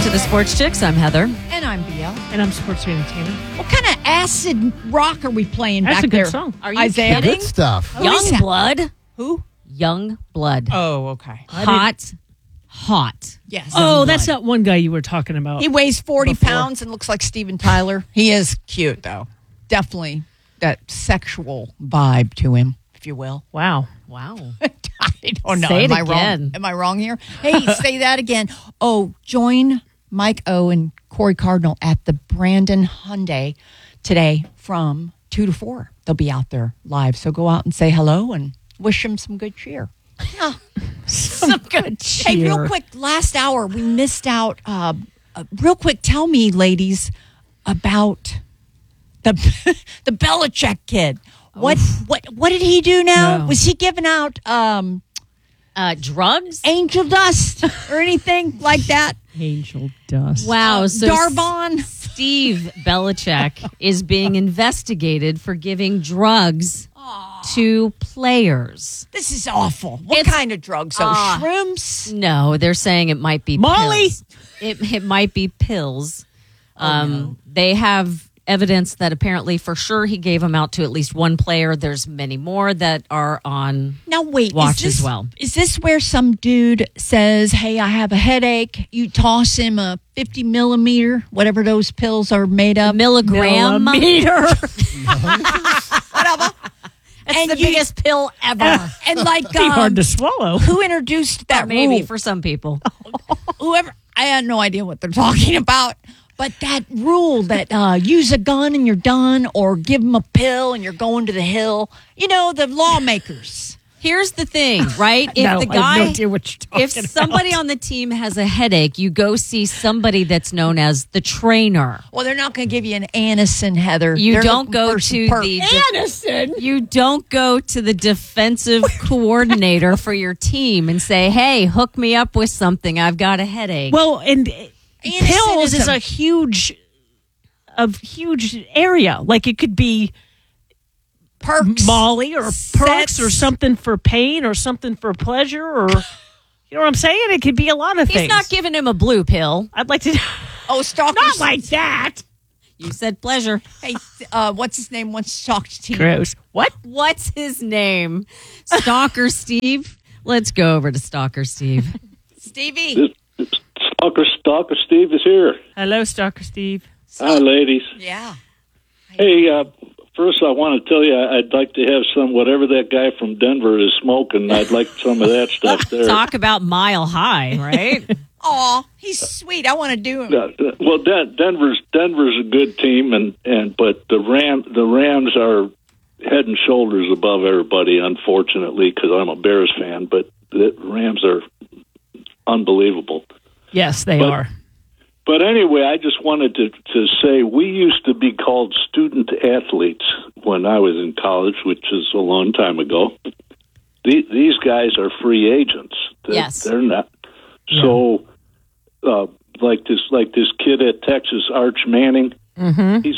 to the Sports Chicks. I'm Heather. And I'm BL. And I'm Sports Radio Tina. What kind of acid rock are we playing That's back a good there? song. Are you Isaiah? kidding? Good stuff. Who is that? Young Blood. Who? Young Blood. Oh, okay. Hot. Yes. Oh, that's not one guy you were talking about. He weighs 40 Before. pounds and looks like Steven Tyler. He is cute, though. Definitely that sexual vibe to him, if you will. Wow. Wow. I don't know. Say it Am I again. wrong? Am I wrong here? Hey, say that again. Oh, join Mike O and Corey Cardinal at the Brandon Hyundai today from 2 to 4. They'll be out there live. So go out and say hello and wish them some good cheer. Yeah. Some good cheer. Hey, real quick, last hour we missed out. Real quick, tell me, ladies, about the the Belichick kid. What did he do now? No. Was he giving out Drugs? angel dust or anything like that? Angel dust. Wow. So Darvon. Steve Belichick is being investigated for giving drugs to players. This is awful. What It's- kind of drugs? So shrooms? No, they're saying it might be Molly? pills. It might be pills. No. They have evidence that apparently for sure he gave them out to at least one player. There's many more that are on Now wait, watch is this, as well. Is this where some dude says, "Hey, I have a headache"? You toss him a 50 millimeter, whatever those pills are made of, milligram. Millimeter. whatever. It's And the you- biggest pill ever. And like, Be hard to swallow. who introduced that Maybe rule? for some people. Whoever, I had no idea what they're talking about. But that rule that use a gun and you're done, or give them a pill and you're going to the hill. You know, the lawmakers. Here's the thing, right? If No, the I have no guy, idea what you're talking if somebody about. on the team has a headache, you go see somebody that's known as the trainer. Well, they're not going to give you an Anacin, Heather. You They're don't looking go for some to perk. the Anderson. You don't go to the defensive coordinator for your team and say, "Hey, hook me up with something. I've got a headache." Well, and pills is Anacin. a huge area. Like it could be perks. Molly or perks Sets. or something for pain or something for pleasure or you know what I'm saying? It could be a lot of He's things. not giving him a blue pill. I'd like to Oh, stalkers. not like that. You said pleasure. Hey, what's his name? Wants to talk to Tina. Gross. What? What's his name? Stalker Steve. Let's go over to Stalker Steve. Stevie. Stalker Steve is here. Hello, Stalker Steve. Hi, ladies. Yeah. Hey, first I want to tell you I'd like to have some, whatever that guy from Denver is smoking, I'd like some of that stuff there. Talk about Mile High, right? Aw, he's sweet. I want to do him. Well, Denver's a good team, but the Rams are head and shoulders above everybody, unfortunately, because I'm a Bears fan, but the Rams are unbelievable. Yes, they are. But anyway, I just wanted to say we used to be called student athletes when I was in college, which is a long time ago. These guys are free agents. Yes. They're not. So, like this kid at Texas, Arch Manning, his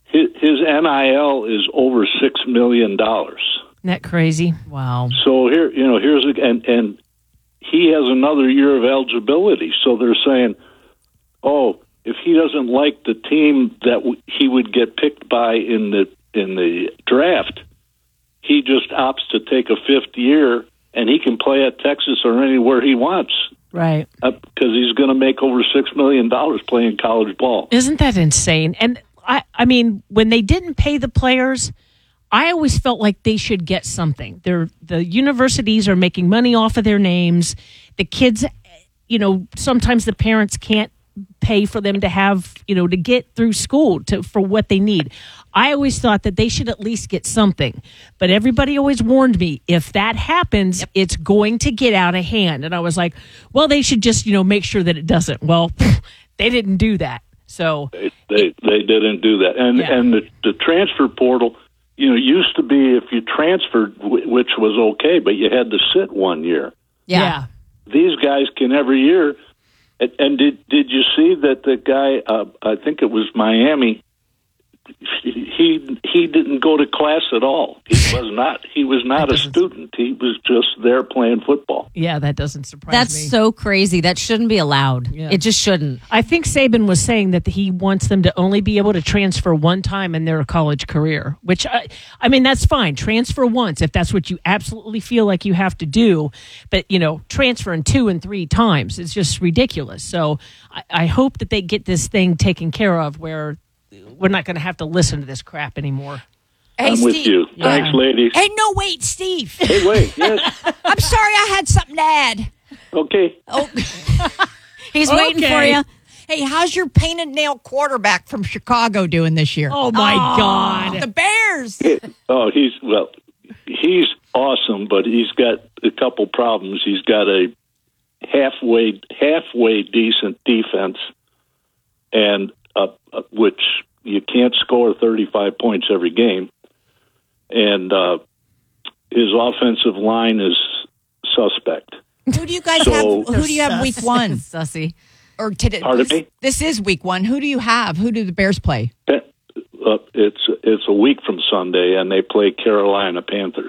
NIL is over $6 million. Isn't that crazy? Wow. So here's and he has another year of eligibility. So they're saying, oh, if he doesn't like the team that he would get picked by in the draft, he just opts to take a fifth year, and he can play at Texas or anywhere he wants Right. because he's going to make over $6 million playing college ball. Isn't that insane? And I mean, when they didn't pay the players, I always felt like they should get something. The universities are making money off of their names. The kids, sometimes the parents can't pay for them to have, to get through school for what they need. I always thought that they should at least get something. But everybody always warned me, if that happens, it's going to get out of hand. And I was like, well, they should just, make sure that it doesn't. Well, they didn't do that. So They didn't do that. And the transfer portal, used to be if you transferred, which was okay, but you had to sit 1 year. Yeah. These guys can every year. And did you see that the guy, I think it was Miami, he didn't go to class at all. He was not a student. He was just there playing football. Yeah, that doesn't surprise That's me. so crazy. That shouldn't be allowed. Yeah. It just shouldn't. I think Saban was saying that he wants them to only be able to transfer one time in their college career, which, I mean, that's fine. Transfer once if that's what you absolutely feel like you have to do. But, transferring 2 and 3 times is just ridiculous. So I hope that they get this thing taken care of where we're not going to have to listen to this crap anymore. Hey, I'm Steve. with you. Thanks, ladies. Hey, no, wait, Steve. Hey, wait. Yes. I'm sorry, I had something to add. Okay. Oh, He's waiting for Okay. you. hey, how's your painted nail quarterback from Chicago doing this year? Oh, my God. The Bears. Oh, he's awesome, but he's got a couple problems. He's got a halfway decent defense, and which you can't score 35 points every game, and his offensive line is suspect. Who do you guys So- have? Who do you have week one? Sussy. Or today? Pardon me? This is week one. Who do you have? Who do the Bears play? It's a week from Sunday, and they play Carolina Panthers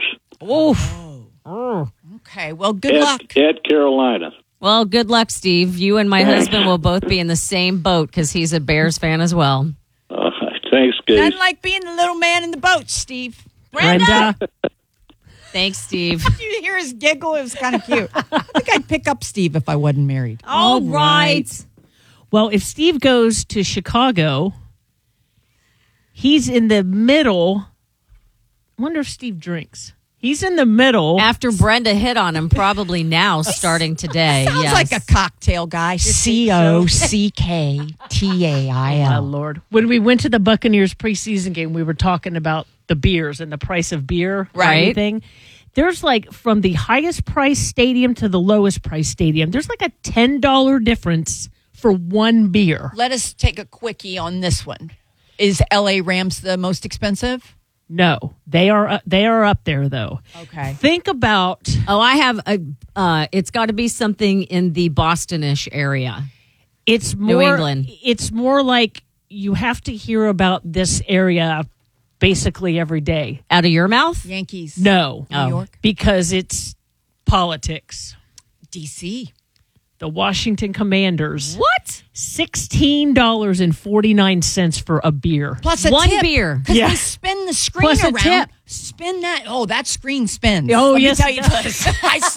Okay. Well, good luck. at Carolina. Well, good luck, Steve. You and my husband will both be in the same boat because he's a Bears fan as well. Thanks, guys. Nothing like being the little man in the boat, Steve. Brenda. Thanks, Steve. Did you hear his giggle? It was kind of cute. I think I'd pick up Steve if I wasn't married. All right. Well, if Steve goes to Chicago, he's in the middle. I wonder if Steve drinks. He's in the middle. After Brenda hit on him, probably now, starting today. Sounds yes. like a cocktail guy. COCKTAIL. Oh, Lord. When we went to the Buccaneers preseason game, we were talking about the beers and the price of beer. Right. And everything. There's like from the highest price stadium to the lowest price stadium, there's like a $10 difference for one beer. Let us take a quickie on this one. Is LA Rams the most expensive? No, they are up there though. Okay. Think about Oh, I have a. It's got to be something in the Boston-ish area. it's more New England. It's more like you have to hear about this area basically every day. Out of your mouth? Yankees. No, New York. because it's politics. DC. The Washington Commanders. What? $16.49 for a beer. Plus a One tip. beer. Because Yeah. we spin the screen Plus a around. tip. Spin that. Oh, that screen spins. Oh, Let me yes, tell it you does. this. I